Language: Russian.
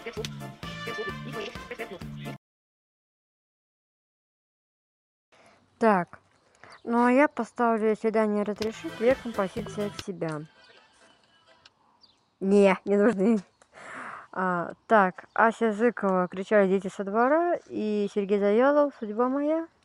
Так, ну а я поставлю свидание разрешить, две композиции от себя. Не нужны. Так, Ася Зыкова «Кричали дети со двора» и Сергей Завьялов «Судьба моя».